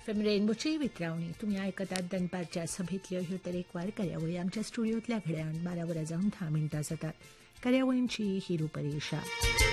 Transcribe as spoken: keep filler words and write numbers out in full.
F M रेनबोची वितरावणी तुम्ही ऐकतात दनपारच्या सभेतल्यो ह्यो तरेकवार कार्यावळी आमच्या स्टुडिओतल्या घड्याळान बारा वरां जावन धा मिनटां जातात. कार्यावळींची ही रुपरेषा.